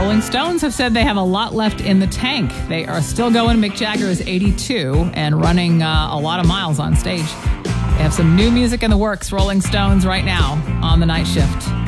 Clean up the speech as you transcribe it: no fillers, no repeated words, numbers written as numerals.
Rolling Stones have said they have a lot left in the tank. They are still going. Mick Jagger is 82 and running a lot of miles on stage. They have some new music in the works, Rolling Stones, right now on The Night Shift.